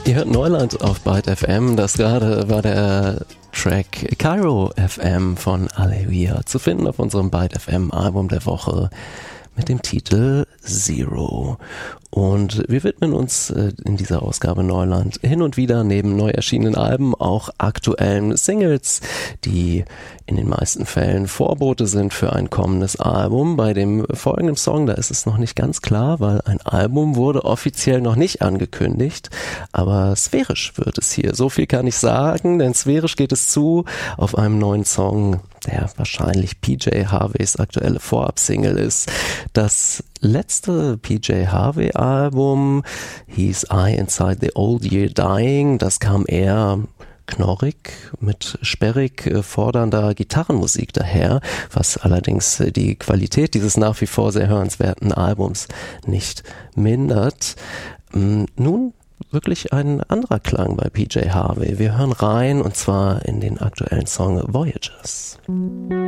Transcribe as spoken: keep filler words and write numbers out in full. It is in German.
Ihr hört Neuland auf Byte F M. Das gerade war der Track Cairo F M von Alevia, zu finden auf unserem Byte F M Album der Woche mit dem Titel Zero. Und wir widmen uns äh, in dieser Ausgabe Neuland hin und wieder neben neu erschienenen Alben auch aktuellen Singles, die in den meisten Fällen Vorbote sind für ein kommendes Album. Bei dem folgenden Song, da ist es noch nicht ganz klar, weil ein Album wurde offiziell noch nicht angekündigt, aber sphärisch wird es hier. So viel kann ich sagen, denn sphärisch geht es zu auf einem neuen Song, der wahrscheinlich P J Harveys aktuelle Vorab-Single ist. Das letzte P J Harvey Album hieß I Inside the Old Year Dying. Das kam eher knorrig mit sperrig äh, fordernder Gitarrenmusik daher, was allerdings äh, die Qualität dieses nach wie vor sehr hörenswerten Albums nicht mindert. Ähm, nun wirklich ein anderer Klang bei P J Harvey. Wir hören rein, und zwar in den aktuellen Song Voyagers.